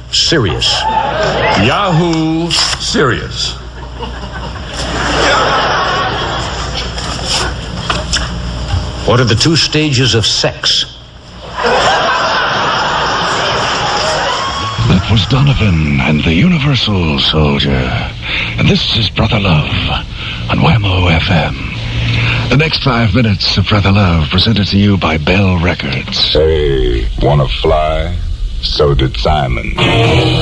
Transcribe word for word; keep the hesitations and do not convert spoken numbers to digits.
Sirius. Yahoo Serious. What are the two stages of sex? That was Donovan and the Universal Soldier. And this is Brother Love on Whammo F M. The next five minutes of Brother Love presented to you by Bell Records. Hey, wanna fly? So did Simon.